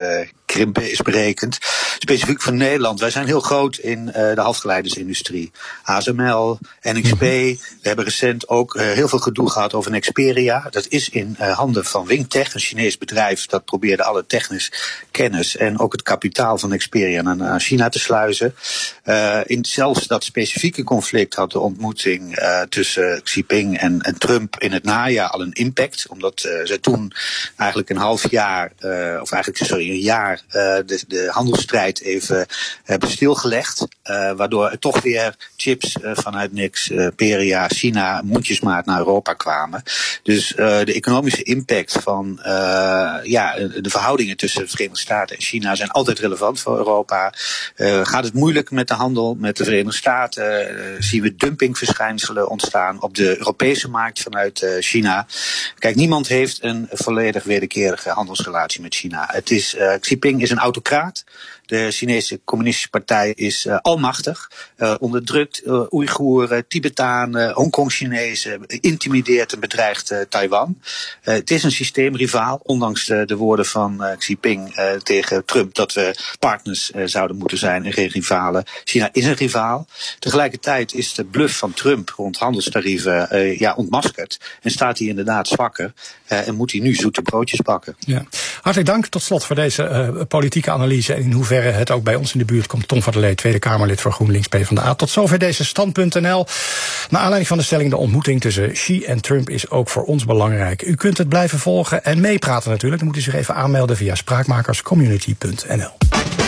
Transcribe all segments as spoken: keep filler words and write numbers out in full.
uh, krimpen is berekend. Specifiek voor Nederland. Wij zijn heel groot in uh, de halfgeleidersindustrie. A S M L, N X P. We hebben recent ook uh, heel veel gedoe gehad over Nexperia. Dat is in uh, handen van Wingtech, een Chinees bedrijf. Dat probeerde alle technische kennis en ook het kapitaal van Nexperia naar China te sluizen. Uh, in zelfs dat specifieke conflict had de ontmoeting uh, tussen Xi Jinping en, en Trump in het najaar al een impact. Omdat uh, ze toen eigenlijk een half jaar, uh, of eigenlijk sorry, een jaar uh, de, de handelsstrijd even hebben stilgelegd. Uh, waardoor er toch weer chips uh, vanuit Nexperia, China, mondjesmaat naar Europa kwamen. Dus uh, de economische impact van uh, ja, de verhoudingen tussen de Verenigde Staten en China zijn altijd relevant voor Europa. Uh, gaat het moeilijk met de handel met de Verenigde Staten? Uh, zien we dumpingverschijnselen ontstaan op de Europese markt vanuit uh, China? Kijk, niemand heeft een volledig wederkerige handelsrelatie met China. Het is, uh, Xi Jinping is een autocraat. De Chinese Communistische Partij is uh, almachtig, uh, onderdrukt uh, Oeigoeren, Tibetanen, Hongkong-Chinezen, intimideert en bedreigt uh, Taiwan. Uh, het is een systeemrivaal, ondanks uh, de woorden van uh, Xi Jinping uh, tegen Trump dat we partners uh, zouden moeten zijn en geen rivalen. China is een rivaal. Tegelijkertijd is de bluff van Trump rond handelstarieven uh, ja, ontmaskerd en staat hij inderdaad zwakker uh, en moet hij nu zoete broodjes bakken. Ja. Hartelijk dank tot slot voor deze uh, politieke analyse en in hoeverre het ook bij ons in de buurt komt. Tom van der Lee, Tweede Kamerlid voor GroenLinks PvdA. Tot zover deze stand punt n l. Naar aanleiding van de stelling: de ontmoeting tussen Xi en Trump is ook voor ons belangrijk. U kunt het blijven volgen en meepraten natuurlijk. Dan moet u zich even aanmelden via spraakmakerscommunity punt n l.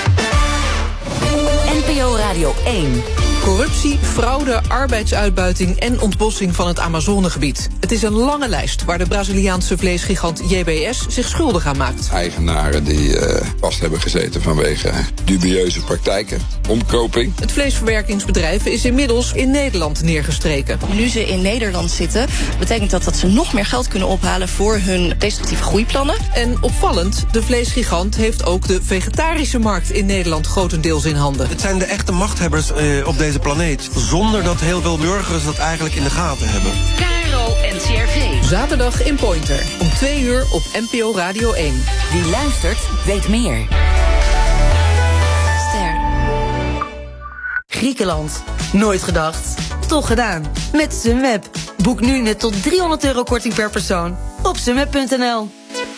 N P O Radio één. Corruptie, fraude, arbeidsuitbuiting en ontbossing van het Amazonegebied. Het is een lange lijst waar de Braziliaanse vleesgigant J B S zich schuldig aan maakt. Eigenaren die uh, vast hebben gezeten vanwege dubieuze praktijken, omkoping. Het vleesverwerkingsbedrijf is inmiddels in Nederland neergestreken. Nu ze in Nederland zitten, betekent dat dat ze nog meer geld kunnen ophalen voor hun destructieve groeiplannen. En opvallend, de vleesgigant heeft ook de vegetarische markt in Nederland grotendeels in handen. Het zijn de echte machthebbers uh, op deze planeet, zonder dat heel veel burgers dat eigenlijk in de gaten hebben. K R O N C R V. Zaterdag in Pointer, om twee uur op N P O Radio één. Wie luistert, weet meer. Ster. Griekenland. Nooit gedacht. Toch gedaan. Met Sunweb. Boek nu met tot driehonderd euro korting per persoon op sunweb punt n l.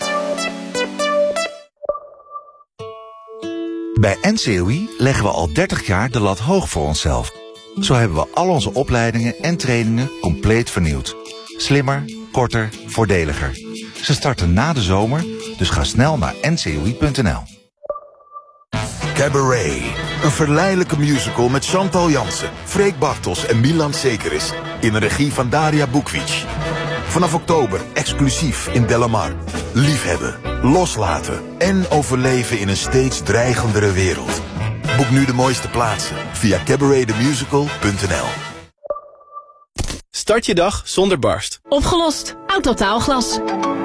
Bij N C O I leggen we al dertig jaar de lat hoog voor onszelf. Zo hebben we al onze opleidingen en trainingen compleet vernieuwd. Slimmer, korter, voordeliger. Ze starten na de zomer, dus ga snel naar n c o i punt n l. Cabaret. Een verleidelijke musical met Chantal Jansen, Freek Bartels en Milan Sekeris. In de regie van Daria Bukvic. Vanaf oktober exclusief in Delamar. Liefhebben, loslaten en overleven in een steeds dreigendere wereld. Boek nu de mooiste plaatsen via cabaret the musical punt n l. Start je dag zonder barst. Opgelost. Autotaalglas.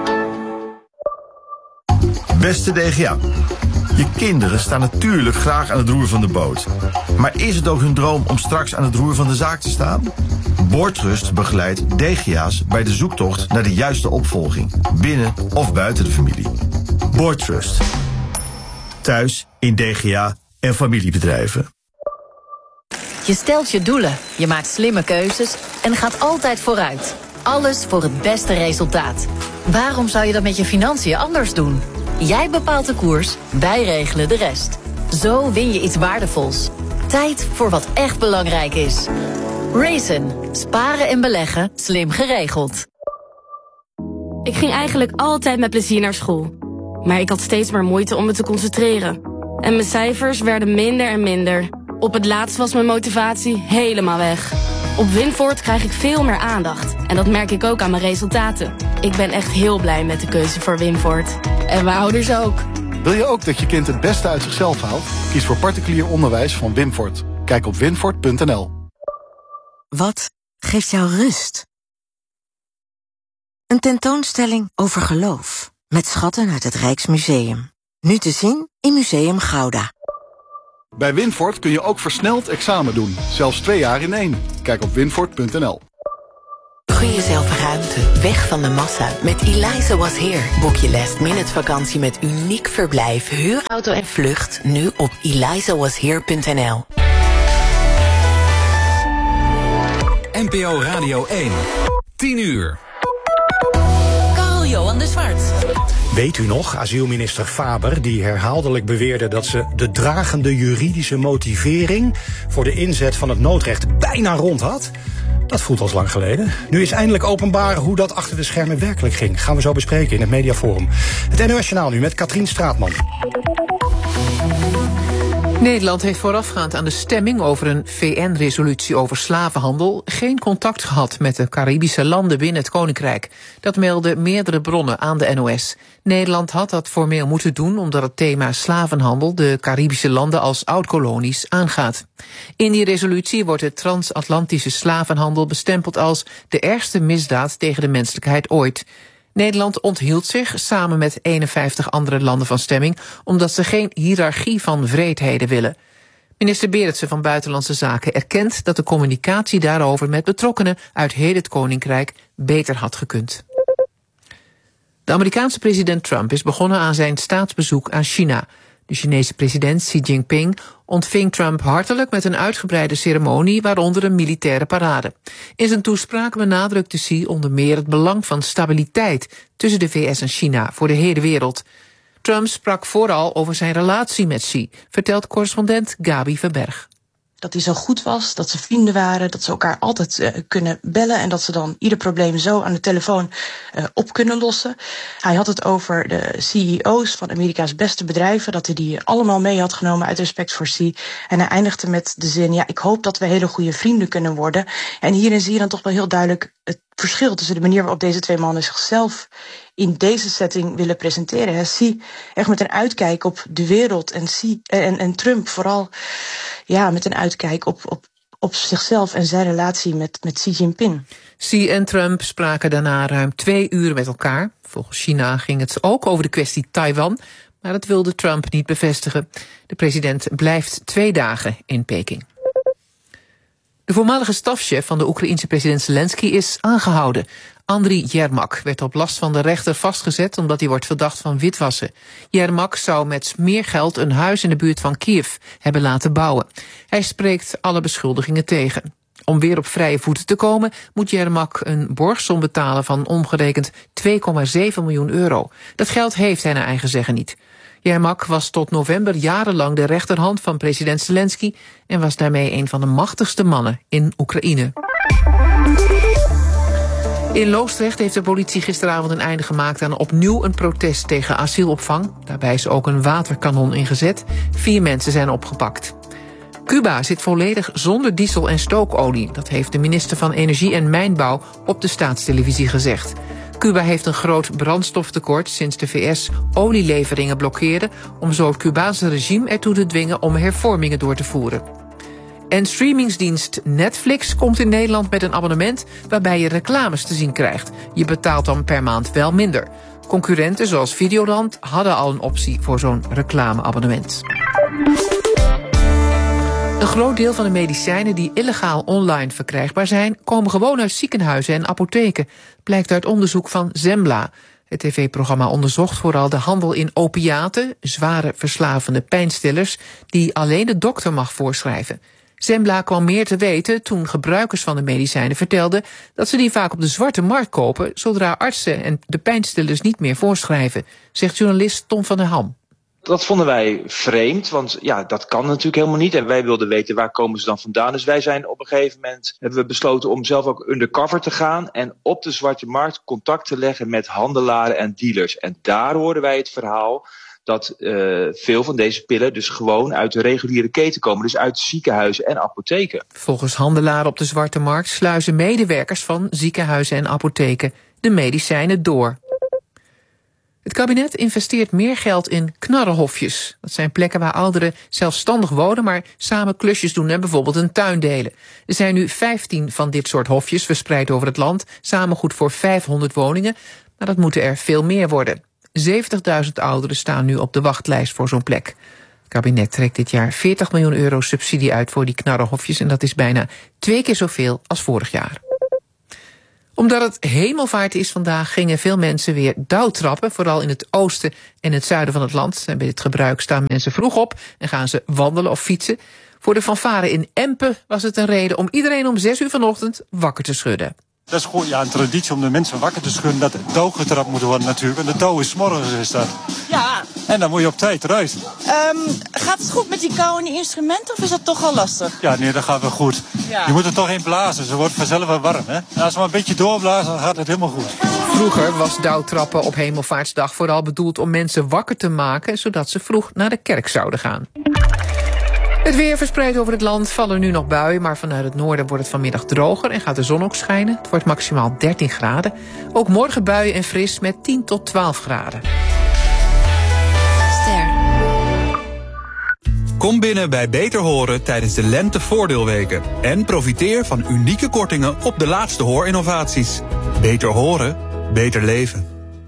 Beste D G A. Je kinderen staan natuurlijk graag aan het roer van de boot. Maar is het ook hun droom om straks aan het roer van de zaak te staan? Boordtrust begeleidt D G A's bij de zoektocht naar de juiste opvolging, binnen of buiten de familie. Boordtrust. Thuis, in D G A en familiebedrijven. Je stelt je doelen, je maakt slimme keuzes en gaat altijd vooruit. Alles voor het beste resultaat. Waarom zou je dat met je financiën anders doen? Jij bepaalt de koers, wij regelen de rest. Zo win je iets waardevols. Tijd voor wat echt belangrijk is. Raisin. Sparen en beleggen, slim geregeld. Ik ging eigenlijk altijd met plezier naar school. Maar ik had steeds maar moeite om me te concentreren. En mijn cijfers werden minder en minder. Op het laatst was mijn motivatie helemaal weg. Op Winvoort krijg ik veel meer aandacht. En dat merk ik ook aan mijn resultaten. Ik ben echt heel blij met de keuze voor Winvoort. En mijn ouders ook. Wil je ook dat je kind het beste uit zichzelf haalt? Kies voor particulier onderwijs van Winvoort. Kijk op winvoort punt n l. Wat geeft jou rust? Een tentoonstelling over geloof. Met schatten uit het Rijksmuseum. Nu te zien in Museum Gouda. Bij Winvoort kun je ook versneld examen doen. Zelfs twee jaar in één. Kijk op winvoort punt n l. Gun jezelf ruimte, weg van de massa. Met Eliza Was Here boek je last minute vakantie met uniek verblijf, huurauto en vlucht. Nu op eliza was here punt n l. N P O Radio één. tien uur. Carl-Johan de Zwart. Weet u nog, asielminister Faber, die herhaaldelijk beweerde dat ze de dragende juridische motivering voor de inzet van het noodrecht bijna rond had? Dat voelt als lang geleden. Nu is eindelijk openbaar hoe dat achter de schermen werkelijk ging. Gaan we zo bespreken in het Mediaforum. Het N O S Journaal nu met Katrien Straatman. Nederland heeft voorafgaand aan de stemming over een V N-resolutie over slavenhandel geen contact gehad met de Caribische landen binnen het Koninkrijk. Dat melden meerdere bronnen aan de N O S. Nederland had dat formeel moeten doen omdat het thema slavenhandel de Caribische landen als oud-kolonies aangaat. In die resolutie wordt de transatlantische slavenhandel bestempeld als de ergste misdaad tegen de menselijkheid ooit. Nederland onthield zich samen met eenenvijftig andere landen van stemming omdat ze geen hiërarchie van wreedheden willen. Minister Berendsen van Buitenlandse Zaken erkent dat de communicatie daarover met betrokkenen uit heel het Koninkrijk beter had gekund. De Amerikaanse president Trump is begonnen aan zijn staatsbezoek aan China. De Chinese president Xi Jinping ontving Trump hartelijk met een uitgebreide ceremonie, waaronder een militaire parade. In zijn toespraak benadrukte Xi onder meer het belang van stabiliteit tussen de V S en China voor de hele wereld. Trump sprak vooral over zijn relatie met Xi, vertelt correspondent Gabi Verberg. Dat hij zo goed was, dat ze vrienden waren, dat ze elkaar altijd uh, kunnen bellen en dat ze dan ieder probleem zo aan de telefoon uh, op kunnen lossen. Hij had het over de C E O's van Amerika's beste bedrijven, dat hij die allemaal mee had genomen uit respect voor Xi. En hij eindigde met de zin, ja, ik hoop dat we hele goede vrienden kunnen worden. En hierin zie je dan toch wel heel duidelijk het verschil tussen de manier waarop deze twee mannen zichzelf in deze setting willen presenteren. He, Xi echt met een uitkijk op de wereld en, Xi, en, en Trump vooral ja, met een uitkijk op, op, op zichzelf en zijn relatie met, met Xi Jinping. Xi en Trump spraken daarna ruim twee uur met elkaar. Volgens China ging het ook over de kwestie Taiwan, maar dat wilde Trump niet bevestigen. De president blijft twee dagen in Peking. De voormalige stafchef van de Oekraïense president Zelensky is aangehouden. Andriy Yermak werd op last van de rechter vastgezet omdat hij wordt verdacht van witwassen. Yermak zou met smeergeld een huis in de buurt van Kiev hebben laten bouwen. Hij spreekt alle beschuldigingen tegen. Om weer op vrije voeten te komen moet Yermak een borgsom betalen van omgerekend twee komma zeven miljoen euro. Dat geld heeft hij naar eigen zeggen niet. Yermak was tot november jarenlang de rechterhand van president Zelensky en was daarmee een van de machtigste mannen in Oekraïne. In Loosdrecht heeft de politie gisteravond een einde gemaakt aan opnieuw een protest tegen asielopvang. Daarbij is ook een waterkanon ingezet. Vier mensen zijn opgepakt. Cuba zit volledig zonder diesel en stookolie. Dat heeft de minister van Energie en Mijnbouw op de staatstelevisie gezegd. Cuba heeft een groot brandstoftekort sinds de V S olieleveringen blokkeerde om zo het Cubaanse regime ertoe te dwingen om hervormingen door te voeren. En streamingsdienst Netflix komt in Nederland met een abonnement waarbij je reclames te zien krijgt. Je betaalt dan per maand wel minder. Concurrenten zoals Videoland hadden al een optie voor zo'n reclameabonnement. Een groot deel van de medicijnen die illegaal online verkrijgbaar zijn, komen gewoon uit ziekenhuizen en apotheken, blijkt uit onderzoek van Zembla. Het tv-programma onderzocht vooral de handel in opiaten, zware verslavende pijnstillers, die alleen de dokter mag voorschrijven. Zembla kwam meer te weten toen gebruikers van de medicijnen vertelden dat ze die vaak op de zwarte markt kopen, zodra artsen en de pijnstillers niet meer voorschrijven, zegt journalist Tom van der Ham. Dat vonden wij vreemd, want ja, dat kan natuurlijk helemaal niet. En wij wilden weten waar komen ze dan vandaan. Dus wij zijn op een gegeven moment hebben we besloten om zelf ook undercover te gaan en op de zwarte markt contact te leggen met handelaren en dealers. En daar hoorden wij het verhaal dat uh, veel van deze pillen dus gewoon uit de reguliere keten komen. Dus uit ziekenhuizen en apotheken. Volgens handelaren op de zwarte markt sluizen medewerkers van ziekenhuizen en apotheken de medicijnen door. Het kabinet investeert meer geld in knarrenhofjes. Dat zijn plekken waar ouderen zelfstandig wonen, maar samen klusjes doen en bijvoorbeeld een tuin delen. Er zijn nu vijftien van dit soort hofjes verspreid over het land, samen goed voor vijfhonderd woningen, maar dat moeten er veel meer worden. zeventigduizend ouderen staan nu op de wachtlijst voor zo'n plek. Het kabinet trekt dit jaar veertig miljoen euro subsidie uit voor die knarrenhofjes en dat is bijna twee keer zoveel als vorig jaar. Omdat het hemelvaart is vandaag, gingen veel mensen weer dauwtrappen. Vooral in het oosten en het zuiden van het land. En bij dit gebruik staan mensen vroeg op en gaan ze wandelen of fietsen. Voor de fanfare in Empen was het een reden om iedereen om zes uur vanochtend wakker te schudden. Dat is gewoon ja, een traditie om de mensen wakker te schudden. Dat dauw getrapt moet worden natuurlijk. En de dauw is 's morgens is dat. Ja. En dan moet je op tijd eruit. Um, gaat het goed met die kou en die instrumenten of is dat toch al lastig? Ja, nee, dat gaat wel goed. Ja. Je moet er toch in blazen. Ze wordt vanzelf wel warm. Hè? En als we maar een beetje doorblazen, dan gaat het helemaal goed. Vroeger was dauwtrappen op Hemelvaartsdag vooral bedoeld om mensen wakker te maken, zodat ze vroeg naar de kerk zouden gaan. Het weer verspreid over het land, vallen nu nog buien, maar vanuit het noorden wordt het vanmiddag droger en gaat de zon ook schijnen. Het wordt maximaal dertien graden. Ook morgen buien en fris met tien tot twaalf graden. Ster. Kom binnen bij Beter Horen tijdens de lentevoordeelweken en profiteer van unieke kortingen op de laatste hoorinnovaties. Beter horen, beter leven.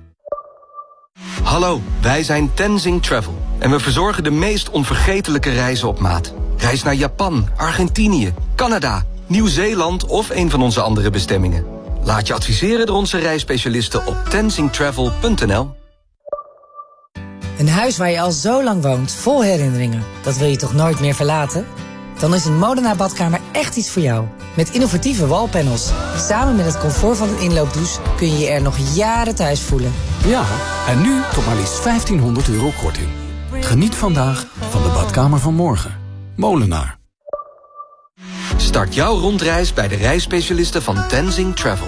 Hallo, wij zijn Tenzing Travel en we verzorgen de meest onvergetelijke reizen op maat. Reis naar Japan, Argentinië, Canada, Nieuw-Zeeland of een van onze andere bestemmingen. Laat je adviseren door onze reisspecialisten op tenzing travel punt n l. Een huis waar je al zo lang woont, vol herinneringen. Dat wil je toch nooit meer verlaten? Dan is een Molenaar badkamer echt iets voor jou. Met innovatieve wallpanels. Samen met het comfort van een inloopdouche kun je je er nog jaren thuis voelen. Ja, en nu tot maar liefst vijftienhonderd euro korting. Geniet vandaag van de badkamer van morgen. Molenaar. Start jouw rondreis bij de reisspecialisten van Tenzing Travel.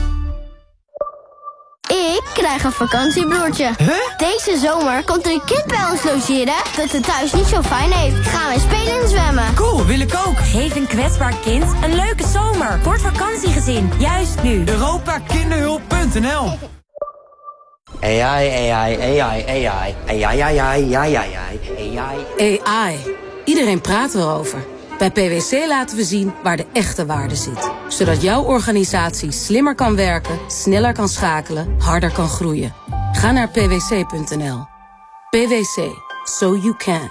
Ik krijg een vakantiebroertje. Huh? Deze zomer komt er een kind bij ons logeren dat het thuis niet zo fijn heeft. Gaan we spelen en zwemmen. Cool, wil ik ook. Geef een kwetsbaar kind een leuke zomer. Voor het vakantiegezin. Juist nu. Europa Kinderhulp punt n l. A I, A I, A I, A I, A I, A I, A I, A I, A I. A I. Iedereen praat erover. Bij P W C laten we zien waar de echte waarde zit. Zodat jouw organisatie slimmer kan werken, sneller kan schakelen, harder kan groeien. Ga naar p w c punt n l. P W C. So you can.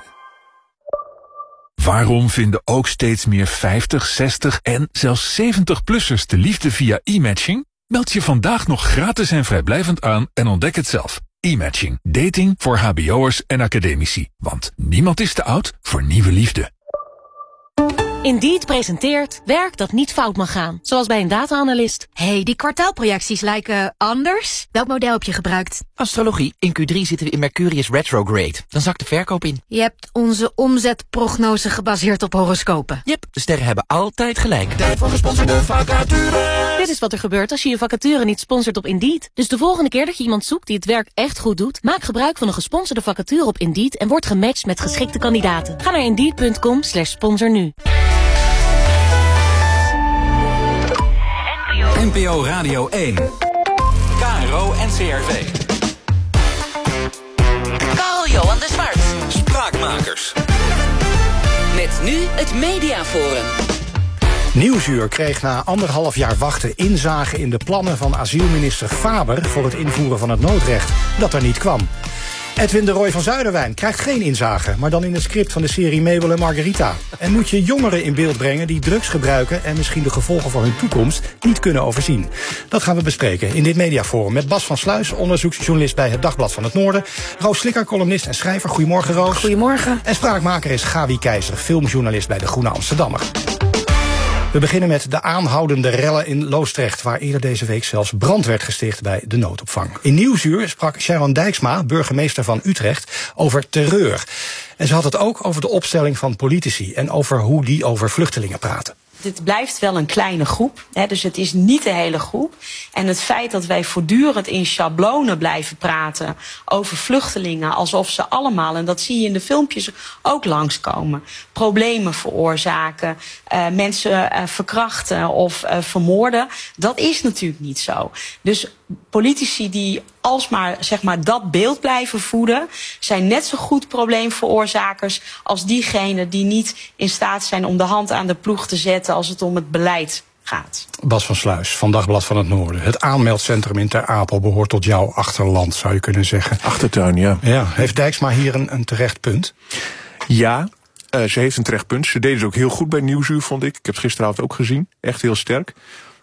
Waarom vinden ook steeds meer vijftig, zestig en zelfs zeventig-plussers de liefde via e-matching? Meld je vandaag nog gratis en vrijblijvend aan en ontdek het zelf. E-matching. Dating voor hbo'ers en academici. Want niemand is te oud voor nieuwe liefde. Indeed presenteert werk dat niet fout mag gaan. Zoals bij een data-analyst. Hey, die kwartaalprojecties lijken anders. Welk model heb je gebruikt? Astrologie. In Q drie zitten we in Mercurius retrograde. Dan zakt de verkoop in. Je hebt onze omzetprognose gebaseerd op horoscopen. Yep, de sterren hebben altijd gelijk. Tijd voor gesponsorde vacature. Dit is wat er gebeurt als je je vacature niet sponsort op Indeed. Dus de volgende keer dat je iemand zoekt die het werk echt goed doet, maak gebruik van een gesponsorde vacature op Indeed en word gematcht met geschikte kandidaten. Ga naar indeed punt com slash sponsor nu. N P O Radio één. K R O en C R V. Karl-Johan de Zwart. Spraakmakers. Met nu het Mediaforum. Nieuwsuur kreeg na anderhalf jaar wachten inzage in de plannen van asielminister Faber voor het invoeren van het noodrecht, dat er niet kwam. Edwin de Roy van Zuiderwijn krijgt geen inzage, maar dan in het script van de serie Mabel en Margarita. En moet je jongeren in beeld brengen die drugs gebruiken en misschien de gevolgen voor hun toekomst niet kunnen overzien. Dat gaan we bespreken in dit Mediaforum met Bas van Sluis, onderzoeksjournalist bij het Dagblad van het Noorden. Roos Slikker, columnist en schrijver. Goedemorgen, Roos. Goedemorgen. En spraakmaker is Gawie Keizer, filmjournalist bij de Groene Amsterdammer. We beginnen met de aanhoudende rellen in Loosdrecht, waar eerder deze week zelfs brand werd gesticht bij de noodopvang. In Nieuwsuur sprak Sharon Dijksma, burgemeester van Utrecht, over terreur. En ze had het ook over de opstelling van politici en over hoe die over vluchtelingen praten. Dit blijft wel een kleine groep, hè, dus het is niet de hele groep. En het feit dat wij voortdurend in schablonen blijven praten over vluchtelingen, alsof ze allemaal, en dat zie je in de filmpjes ook langskomen, problemen veroorzaken, uh, mensen uh, verkrachten of uh, vermoorden, dat is natuurlijk niet zo. Dus politici die alsmaar zeg maar, dat beeld blijven voeden, zijn net zo goed probleemveroorzakers als diegenen die niet in staat zijn om de hand aan de ploeg te zetten als het om het beleid gaat. Bas van Sluis van Dagblad van het Noorden. Het aanmeldcentrum in Ter Apel behoort tot jouw achterland, zou je kunnen zeggen. Achtertuin, ja. Ja. Heeft Dijksma hier een, een terecht punt? Ja, uh, ze heeft een terecht punt. Ze deden het ook heel goed bij Nieuwsuur, vond ik. Ik heb het gisteravond ook gezien. Echt heel sterk.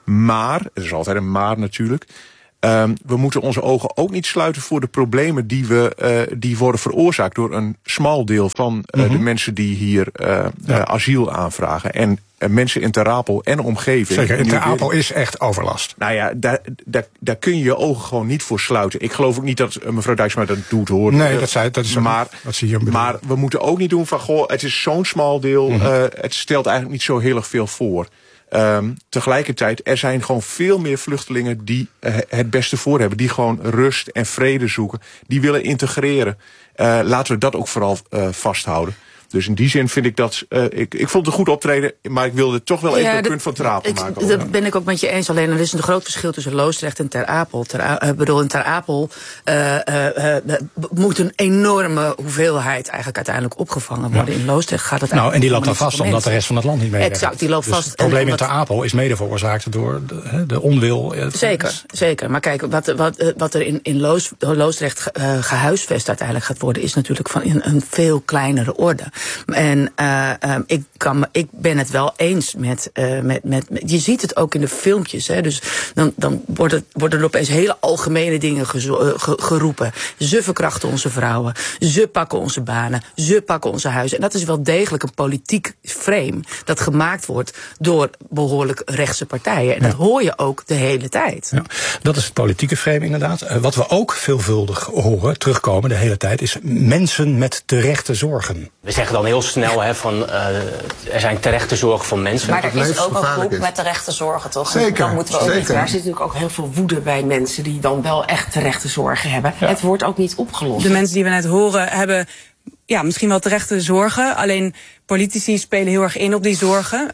Maar, er is altijd een maar natuurlijk. Um, we moeten onze ogen ook niet sluiten voor de problemen die, we, uh, die worden veroorzaakt door een smal deel van uh, mm-hmm. de mensen die hier uh, ja. uh, asiel aanvragen. En uh, mensen in Ter Apel en omgeving. Zeker, in Ter Apel is echt overlast. Nou ja, daar, daar, daar kun je je ogen gewoon niet voor sluiten. Ik geloof ook niet dat uh, mevrouw Dijksma dat doet, hoor. Nee, dat, zei, dat is maar, wat ze hier bedoelen. Maar we moeten ook niet doen van, goh, het is zo'n smal deel. Mm-hmm. Uh, het stelt eigenlijk niet zo heel erg veel voor. Um, tegelijkertijd, er zijn gewoon veel meer vluchtelingen die uh, het beste voor hebben. Die gewoon rust en vrede zoeken. Die willen integreren. Uh, laten we dat ook vooral uh, vasthouden. Dus in die zin vind ik dat... Uh, ik, ik vond het een goed optreden, maar ik wilde toch wel even ja, een punt van Ter Apel maken. Dat ben ik ook met je eens. Alleen er is een groot verschil tussen Loosdrecht en Ter Apel. Ter, uh, bedoel, in Ter Apel uh, uh, uh, moet een enorme hoeveelheid eigenlijk uiteindelijk opgevangen worden. Ja. In Loosdrecht gaat het eigenlijk... Nou, en die loopt dan vast omdat de rest van het land niet mee. Exact, die loopt dus vast. Het probleem in Ter Apel is mede veroorzaakt door de, de onwil. Zeker, dus. zeker. Maar kijk, wat, wat, wat er in, in Loos, Loosdrecht uh, gehuisvest uiteindelijk gaat worden, is natuurlijk van in een veel kleinere orde. En Uh, uh, ik, kan, ik ben het wel eens met, uh, met, met, met... Je ziet het ook in de filmpjes. Hè, dus dan, dan worden, worden er opeens hele algemene dingen gezo- uh, ge, geroepen. Ze verkrachten onze vrouwen. Ze pakken onze banen. Ze pakken onze huizen. En dat is wel degelijk een politiek frame dat gemaakt wordt door behoorlijk rechtse partijen. En ja. dat hoor je ook de hele tijd. Ja, dat is het politieke frame inderdaad. Uh, wat we ook veelvuldig horen, terugkomen de hele tijd, is mensen met terechte zorgen. We zeggen dan heel snel hè, van uh, er zijn terechte zorgen voor mensen. Maar er is ook een groep met terechte zorgen, toch? Zeker. Dan moeten we ook Zeker. Daar zit natuurlijk ook heel veel woede bij mensen die dan wel echt terechte zorgen hebben. Ja. Het wordt ook niet opgelost. De mensen die we net horen hebben ja, misschien wel terechte zorgen. Alleen politici spelen heel erg in op die zorgen.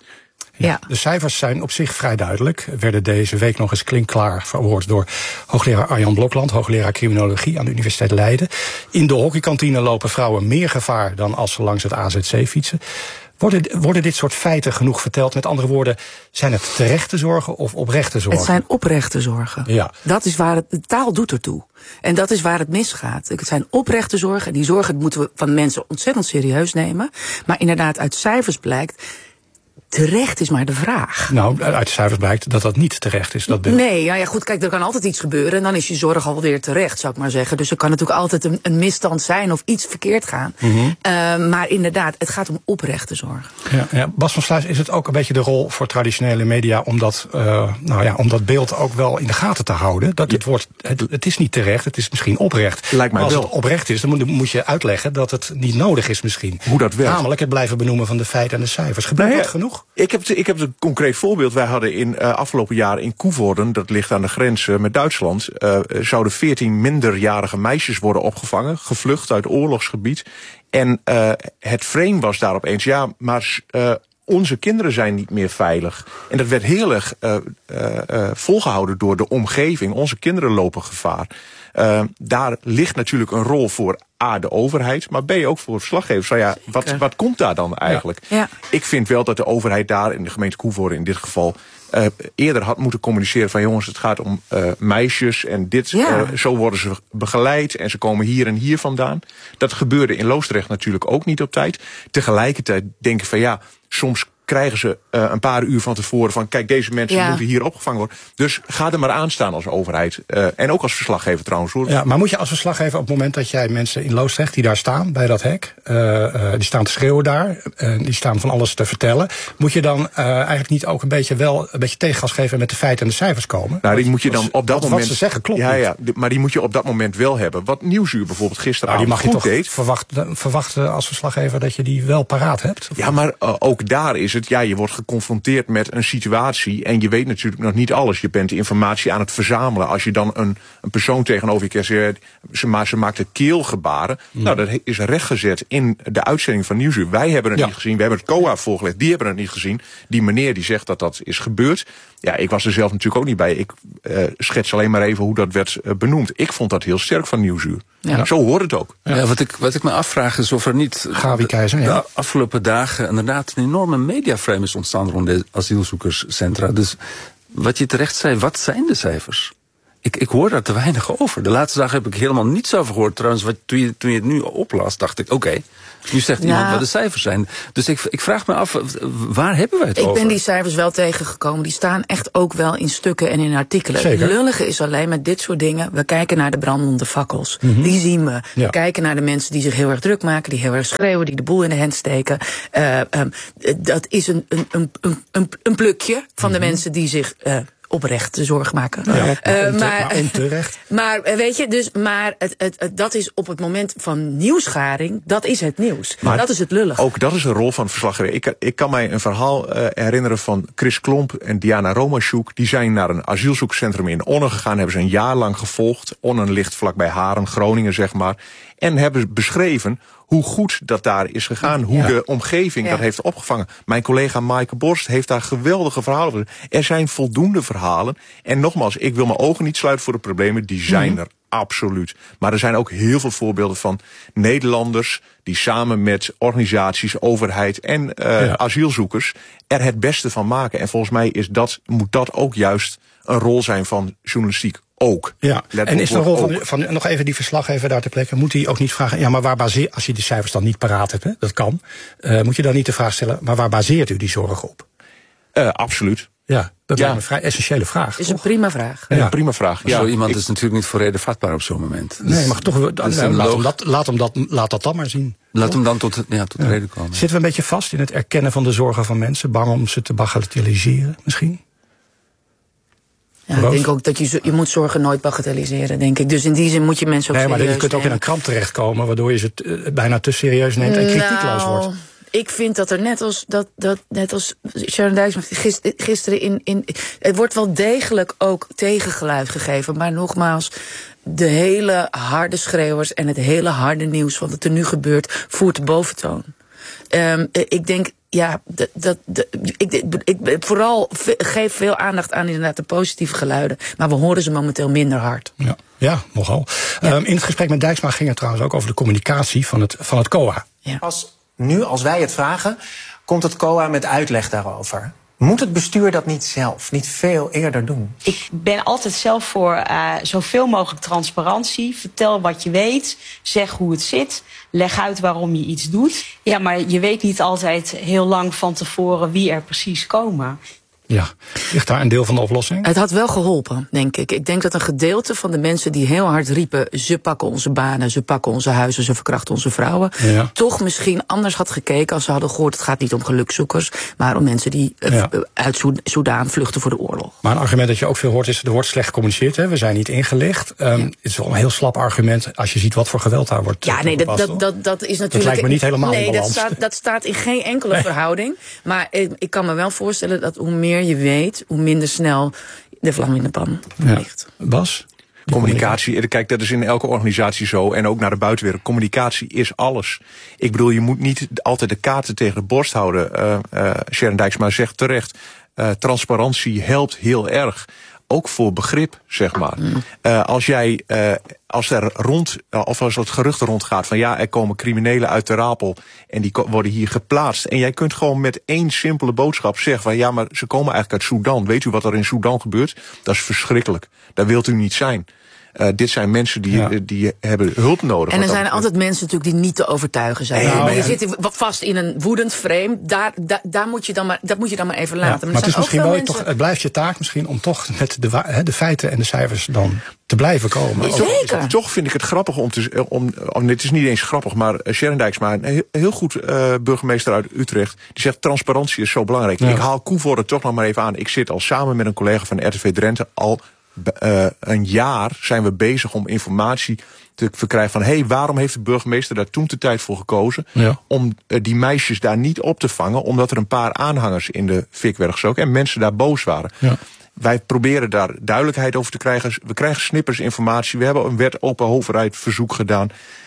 Ja, ja. De cijfers zijn op zich vrij duidelijk. Werden deze week nog eens klinkklaar verwoord door hoogleraar Arjan Blokland, hoogleraar criminologie aan de Universiteit Leiden. In de hockeykantine lopen vrouwen meer gevaar dan als ze langs het A Z C fietsen. Worden, worden dit soort feiten genoeg verteld? Met andere woorden, zijn het terechte zorgen of oprechte zorgen? Het zijn oprechte zorgen. Ja. Dat is waar het, de taal doet ertoe. En dat is waar het misgaat. Het zijn oprechte zorgen. En die zorgen moeten we van mensen ontzettend serieus nemen. Maar inderdaad, uit cijfers blijkt, terecht is maar de vraag. Nou, uit de cijfers blijkt dat dat niet terecht is. Dat nee, ja, ja, goed, kijk, er kan altijd iets gebeuren en dan is je zorg alweer terecht, zou ik maar zeggen. Dus er kan natuurlijk altijd een, een misstand zijn of iets verkeerd gaan. Mm-hmm. Uh, maar inderdaad, het gaat om oprechte zorg. Ja, ja. Bas van Sluis, is het ook een beetje de rol voor traditionele media om dat, uh, nou ja, om dat beeld ook wel in de gaten te houden? Dat het, wordt, het, het is niet terecht, het is misschien oprecht. Lijkt mij als wel. het oprecht is, dan moet, moet je uitleggen dat het niet nodig is misschien. Hoe dat werkt. Namelijk het blijven benoemen van de feiten en de cijfers. Gebeurt nou ja, dat genoeg? Ik heb, ik heb een concreet voorbeeld. Wij hadden in uh, afgelopen jaar in Koevoorden, dat ligt aan de grens uh, met Duitsland, uh, zouden veertien minderjarige meisjes worden opgevangen, gevlucht uit oorlogsgebied. En uh, het frame was daar opeens, ja, maar uh, onze kinderen zijn niet meer veilig. En dat werd heel erg uh, uh, uh, volgehouden door de omgeving. Onze kinderen lopen gevaar. Uh, daar ligt natuurlijk een rol voor A, de overheid, maar B, ook voor verslaggevers. Nou ja, wat, wat komt daar dan eigenlijk? Ja. Ja. Ik vind wel dat de overheid daar, in de gemeente Koevoorden in dit geval, Uh, eerder had moeten communiceren van jongens, het gaat om uh, meisjes en dit, ja. uh, zo worden ze begeleid en ze komen hier en hier vandaan. Dat gebeurde in Loosdrecht natuurlijk ook niet op tijd. Tegelijkertijd denk ik van ja, soms krijgen ze uh, een paar uur van tevoren van kijk, deze mensen ja. moeten hier opgevangen worden. Dus ga er maar aan staan als overheid. Uh, en ook als verslaggever trouwens hoor. Ja, maar moet je als verslaggever op het moment dat jij mensen in Loosdrecht die daar staan, bij dat hek, uh, uh, die staan te schreeuwen daar, uh, die staan van alles te vertellen, moet je dan uh, eigenlijk niet ook een beetje wel een beetje tegengas geven met de feiten en de cijfers komen? Nou, die moet je dan op dat moment. Wat ze zeggen klopt ja, niet. Ja, maar die moet je op dat moment wel hebben. Wat Nieuwsuur bijvoorbeeld gisteravond nou, die mag goed je toch deed. Verwachten, verwachten als verslaggever dat je die wel paraat hebt? Ja, maar uh, ook daar is het, ja, je wordt geconfronteerd met een situatie en je weet natuurlijk nog niet alles. Je bent informatie aan het verzamelen. Als je dan een, een persoon tegenover je krijgt, ze, maar ze maakt de keelgebaren. Mm. Nou, dat is rechtgezet in de uitzending van Nieuwsuur. Wij hebben het ja. niet gezien. We hebben het C O A voorgelegd. Die hebben het niet gezien. Die meneer die zegt dat dat is gebeurd. Ja, ik was er zelf natuurlijk ook niet bij. Ik uh, schets alleen maar even hoe dat werd uh, benoemd. Ik vond dat heel sterk van Nieuwsuur. Ja. Zo hoort het ook. Ja, wat, ik, wat ik me afvraag is of er niet Gabi Keizer, ja. de afgelopen dagen inderdaad een enorme mediaframe is ontstaan rond de asielzoekerscentra. Dus wat je terecht zei, wat zijn de cijfers? Ik, ik hoor daar te weinig over. De laatste dagen heb ik helemaal niets over gehoord. Trouwens, wat, toen, je, toen je het nu oplas, dacht ik, oké, okay, nu zegt iemand nou, wat de cijfers zijn. Dus ik, ik vraag me af, waar hebben wij het ik over? Ik ben die cijfers wel tegengekomen. Die staan echt ook wel in stukken en in artikelen. Zeker. Het lullige is alleen met dit soort dingen. We kijken naar de brandende fakkels. Mm-hmm. Die zien we. Ja. We kijken naar de mensen die zich heel erg druk maken, die heel erg schreeuwen, die de boel in de hand steken. Uh, um, dat is een, een, een, een, een plukje van mm-hmm. de mensen die zich... Uh, oprecht zorg maken. Ja, uh, maar, maar, maar onterecht. Maar weet je, dus, maar het, het, het, dat is op het moment van nieuwsgaring, dat is het nieuws. Maar dat is het lullig. Ook dat is een rol van verslaggever. Ik, ik kan mij een verhaal uh, herinneren van Chris Klomp en Diana Romashuk. Die zijn naar een asielzoekcentrum in Onnen gegaan, hebben ze een jaar lang gevolgd. Onnen ligt vlakbij Haren, Groningen zeg maar. En hebben beschreven hoe goed dat daar is gegaan. Hoe ja. de omgeving ja. dat heeft opgevangen. Mijn collega Maaike Borst heeft daar geweldige verhalen over. Er zijn voldoende verhalen. En nogmaals, ik wil mijn ogen niet sluiten voor de problemen. Die zijn mm-hmm. er absoluut. Maar er zijn ook heel veel voorbeelden van Nederlanders die samen met organisaties, overheid en uh, ja. asielzoekers er het beste van maken. En volgens mij is dat, moet dat ook juist een rol zijn van journalistiek. Ook. Ja, en is de rol van, van nog even die verslaggever daar ter plekke, moet hij ook niet vragen, ja, maar waar baseert, als je die cijfers dan niet paraat hebt, hè, dat kan, uh, moet je dan niet de vraag stellen, maar waar baseert u die zorg op? Uh, absoluut. Ja, dat ja. is een vrij essentiële vraag. Dat is een prima vraag. Ja, een prima vraag. Ja, zo iemand ik, is natuurlijk niet voor reden vatbaar op zo'n moment. Dus, nee, maar toch, dus nou, laat, hem dat, laat, hem dat, laat dat dan maar zien. Laat toch? hem dan tot, ja, tot ja. reden komen. Zitten we een beetje vast in het erkennen van de zorgen van mensen, bang om ze te bagatelliseren misschien? Ja, ik denk ook dat je, je moet zorgen nooit bagatelliseren, denk ik. Dus in die zin moet je mensen ook nee, serieus maar je kunt nemen. ook in een krant terechtkomen, waardoor je ze uh, bijna te serieus neemt en nou, kritiekloos wordt. Ik vind dat er net als, dat, dat, net als Sharon Dijksma gisteren in, in... Het wordt wel degelijk ook tegengeluid gegeven. Maar nogmaals, de hele harde schreeuwers en het hele harde nieuws wat er nu gebeurt, voert de boventoon. Um, ik denk... Ja, dat, dat, dat, ik, ik, ik vooral geef veel aandacht aan inderdaad de positieve geluiden. Maar we horen ze momenteel minder hard. Ja, ja nogal. Ja. Um, in het gesprek met Dijksma ging het trouwens ook over de communicatie van het, van het C O A. Ja. Als, nu, als wij het vragen, komt het C O A met uitleg daarover. Moet het bestuur dat niet zelf, niet veel eerder doen? Ik ben altijd zelf voor uh, zoveel mogelijk transparantie. Vertel wat je weet, zeg hoe het zit, leg uit waarom je iets doet. Ja, maar je weet niet altijd heel lang van tevoren wie er precies komen. Ja, ligt daar een deel van de oplossing? Het had wel geholpen, denk ik. Ik denk dat een gedeelte van de mensen die heel hard riepen, ze pakken onze banen, ze pakken onze huizen, ze verkrachten onze vrouwen, ja. toch misschien anders had gekeken als ze hadden gehoord, het gaat niet om gelukzoekers, maar om mensen die ja. uit Soudaan vluchten voor de oorlog. Maar een argument dat je ook veel hoort is, er wordt slecht gecommuniceerd, hè? We zijn niet ingelicht. Um, ja. Het is wel een heel slap argument als je ziet wat voor geweld daar wordt. Ja, nee, dat, dat, dat, dat is natuurlijk. Dat lijkt me niet helemaal nee, in balans. dat staat, dat staat in geen enkele nee. verhouding. Maar ik, ik kan me wel voorstellen dat hoe meer je weet, hoe minder snel de vlam in de pan ligt. Ja. Bas? Communicatie, kijk, dat is in elke organisatie zo. En ook naar de buitenwereld. Communicatie is alles. Ik bedoel, je moet niet altijd de kaarten tegen de borst houden. Uh, uh, Sharon Dijksma zegt terecht, uh, transparantie helpt heel erg. Ook voor begrip, zeg maar. Mm. Uh, als jij, uh, als er rond, uh, of als het gerucht rondgaat van ja, er komen criminelen uit de Rapel en die ko- worden hier geplaatst. En jij kunt gewoon met één simpele boodschap zeggen van ja, maar ze komen eigenlijk uit Sudan. Weet u wat er in Sudan gebeurt? Dat is verschrikkelijk. Daar wilt u niet zijn. Uh, dit zijn mensen die, ja. die hebben hulp nodig. En er zijn altijd mensen natuurlijk die niet te overtuigen zijn. Nou, maar je ja. zit vast in een woedend frame. Daar, daar, daar moet je dan maar, dat moet je dan maar even laten. Ja, maar, maar het, is misschien wel mensen... toch, het blijft je taak misschien om toch met de, he, de feiten en de cijfers dan te blijven komen. Zeker. Toch, toch vind ik het grappig om te... Om, om, dit is niet eens grappig, maar Sharon Dijksma, een heel, heel goed uh, burgemeester uit Utrecht, die zegt transparantie is zo belangrijk. Ja. Ik haal Koevoorde toch nog maar even aan. Ik zit al samen met een collega van R T V Drenthe al Uh, een jaar zijn we bezig om informatie te verkrijgen van hé, hey, waarom heeft de burgemeester daar toen de tijd voor gekozen ja. om uh, die meisjes daar niet op te vangen, omdat er een paar aanhangers in de fik werden gestoken en mensen daar boos waren. Ja. Wij proberen daar duidelijkheid over te krijgen. We krijgen snippers informatie. We hebben een wet open overheid verzoek gedaan.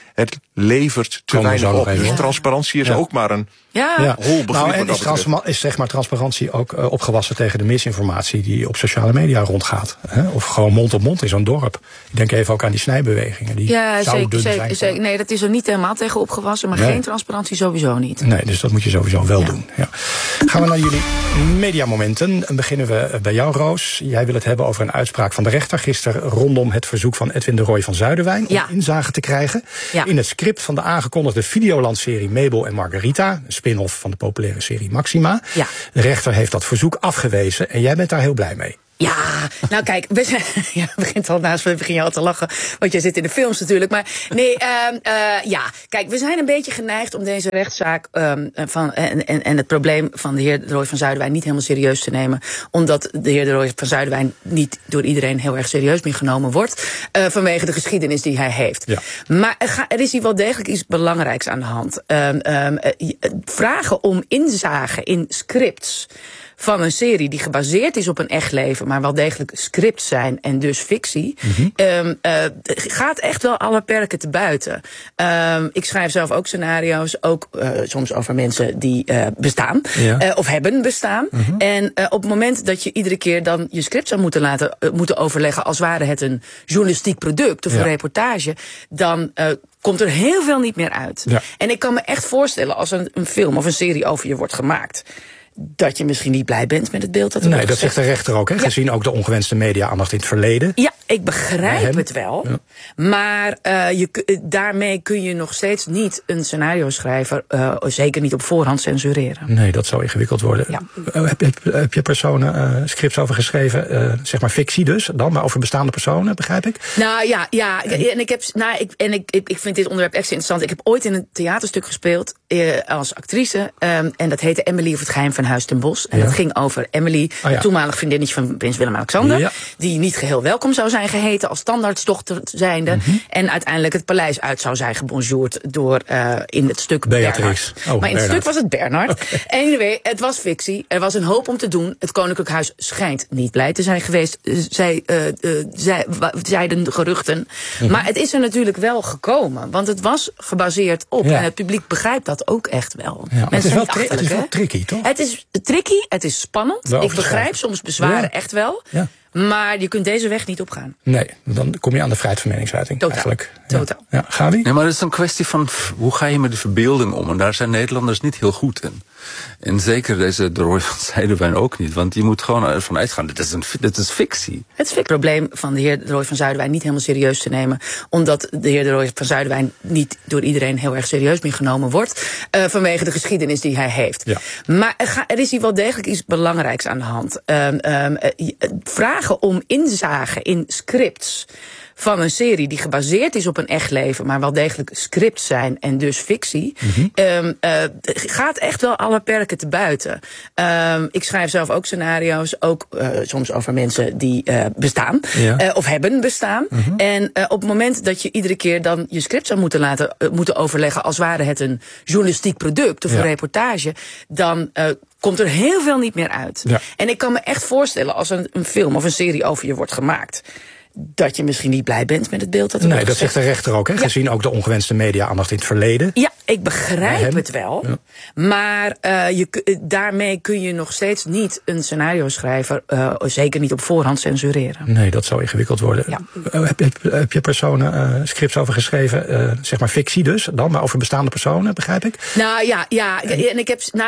het levert te weinig op. Dus transparantie is ja. ook maar een ja. ja. hol begrip. Nou, en is, transma- is zeg maar transparantie ook uh, opgewassen tegen de misinformatie die op sociale media rondgaat? Hè? Of gewoon mond op mond in zo'n dorp. Ik denk even ook aan die snijbewegingen. Die ja, zeker, zijn zeker, zeker. Nee, dat is er niet helemaal tegen opgewassen, maar nee. geen transparantie sowieso niet. Nee, dus dat moet je sowieso wel ja. doen. Ja. Gaan we naar jullie mediamomenten. Dan beginnen we bij jou, Roos. Jij wil het hebben over een uitspraak van de rechter gisteren rondom het verzoek van Edwin de Rooij van Zuiderwijn om ja. inzage te krijgen ja. in het script van de aangekondigde Videoland-serie Mabel en Margarita, een spin-off van de populaire serie Maxima. Ja. De rechter heeft dat verzoek afgewezen en jij bent daar heel blij mee. Ja, nou kijk, we zijn, ja, begint al naast, we begin je al te lachen, want jij zit in de films natuurlijk. Maar nee, uh, uh, ja, kijk, we zijn een beetje geneigd om deze rechtszaak um, van, en, en, en het probleem van de heer de Rooij van Zuiderwijn niet helemaal serieus te nemen. Omdat de heer de Rooij van Zuiderwijn niet door iedereen heel erg serieus meer genomen wordt. Uh, vanwege de geschiedenis die hij heeft. Ja. Maar er, ga, er is hier wel degelijk iets belangrijks aan de hand. Um, um, uh, vragen om inzage in scripts van een serie die gebaseerd is op een echt leven, maar wel degelijk scripts zijn en dus fictie, mm-hmm. um, uh, gaat echt wel alle perken te buiten. Um, ik schrijf zelf ook scenario's, ook uh, soms over mensen die uh, bestaan, ja. uh, of hebben bestaan. Mm-hmm. En uh, op het moment dat je iedere keer dan je script zou moeten laten uh, moeten overleggen als ware het een journalistiek product of ja. een reportage, dan uh, komt er heel veel niet meer uit. Ja. En ik kan me echt voorstellen als een, een film of een serie over je wordt gemaakt, dat je misschien niet blij bent met het beeld dat er nee, wordt dat zegt de rechter ook, hè? Ja. Gezien ook de ongewenste media-aandacht in het verleden. Ja, ik begrijp het wel. Ja. Maar uh, je, daarmee kun je nog steeds niet een scenario-schrijver, uh, zeker niet op voorhand, censureren. Nee, dat zou ingewikkeld worden. Ja. Uh, heb, heb, heb je personen uh, scripts over geschreven, uh, zeg maar fictie dus, dan, maar over bestaande personen, begrijp ik? Nou ja, ja en ik heb, nou, ik, en ik, ik, ik vind dit onderwerp extra interessant. Ik heb ooit in een theaterstuk gespeeld uh, als actrice, um, en dat heette Emily of het geheim van Huis ten Bosch. En ja. dat ging over Emily, oh ja. toenmalig vriendinnetje van prins Willem-Alexander, ja. die niet geheel welkom zou zijn geheten als standaardsdochter zijnde. Mm-hmm. En uiteindelijk het paleis uit zou zijn gebonjourd door uh, in het stuk Beatrix. Oh, maar in Bernhard. Het stuk was het Bernhard. Okay. Anyway, het was fictie. Er was een hoop om te doen. Het Koninklijk Huis schijnt niet blij te zijn geweest. Zij, uh, uh, zij, zeiden de geruchten. Mm-hmm. Maar het is er natuurlijk wel gekomen. Want het was gebaseerd op. Ja. En het publiek begrijpt dat ook echt wel. Ja, het, is wel tri- het is wel tricky, toch? Het is tricky, het is spannend. Wel ik begrijp soms bezwaren ja. echt wel. Ja. Maar je kunt deze weg niet opgaan. Nee, dan kom je aan de vrijheid van meningsuiting. Totaal. Eigenlijk. Totaal. Ja. Ja, Gabi? Ja, maar het is een kwestie van hoe ga je met de verbeelding om? En daar zijn Nederlanders niet heel goed in. En zeker deze de Rooij van Zuiderwijn ook niet. Want je moet gewoon ervan uitgaan, dit is, een, dit is fictie. Het is het probleem van de heer de Rooij van Zuiderwijn niet helemaal serieus te nemen. Omdat de heer de Rooij van Zuiderwijn niet door iedereen heel erg serieus meer genomen wordt. Uh, vanwege de geschiedenis die hij heeft. Ja. Maar er, ga, er is hier wel degelijk iets belangrijks aan de hand. Um, um, uh, vragen om inzage in scripts van een serie die gebaseerd is op een echt leven, maar wel degelijk scripts zijn en dus fictie, mm-hmm. um, uh, gaat echt wel alle perken te buiten. Um, ik schrijf zelf ook scenario's, ook uh, soms over mensen die uh, bestaan, ja. uh, of hebben bestaan. Mm-hmm. En uh, op het moment dat je iedere keer dan je script zou moeten laten uh, moeten overleggen als ware het een journalistiek product of ja. een reportage, dan uh, komt er heel veel niet meer uit. Ja. En ik kan me echt voorstellen als een, een film of een serie over je wordt gemaakt, dat je misschien niet blij bent met het beeld dat er nee, wordt dat zegt de rechter ook, hè? Ja. Gezien ook de ongewenste media-aandacht in het verleden. Ja, ik begrijp het wel. Ja. Maar uh, je, daarmee kun je nog steeds niet een scenario-schrijver, uh, zeker niet op voorhand, censureren. Nee, dat zou ingewikkeld worden. Ja. Uh, heb, heb, heb je personen uh, scripts over geschreven, uh, zeg maar fictie dus, dan, maar over bestaande personen, begrijp ik? Nou ja, ja en ik heb, nou,